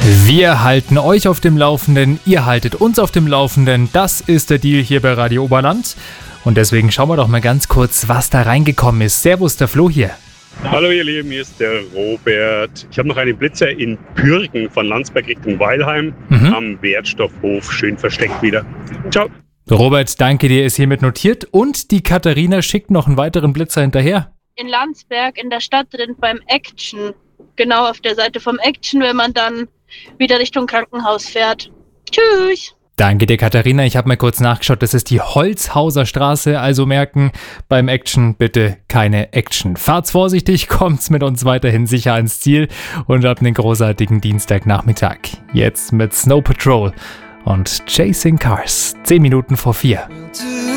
Wir halten euch auf dem Laufenden, ihr haltet uns auf dem Laufenden. Das ist der Deal hier bei Radio Oberland. Und deswegen schauen wir doch mal ganz kurz, was da reingekommen ist. Servus, der Flo hier. Hallo ihr Lieben, hier ist der Robert. Ich habe noch einen Blitzer in Pürgen von Landsberg Richtung Weilheim am Wertstoffhof. Schön versteckt wieder. Ciao. Robert, danke dir, ist hiermit notiert. Und die Katharina schickt noch einen weiteren Blitzer hinterher. In Landsberg, in der Stadt drin, beim Action. Genau auf der Seite vom Action, wenn man dann wieder Richtung Krankenhaus fährt. Tschüss. Danke dir, Katharina. Ich habe mal kurz nachgeschaut. Das ist die Holzhauser Straße. Also merken, beim Action bitte keine Action. Fahrt's vorsichtig, kommt's mit uns weiterhin sicher ans Ziel und habt einen großartigen Dienstagnachmittag. Jetzt mit Snow Patrol und Chasing Cars. 10 Minuten vor 4.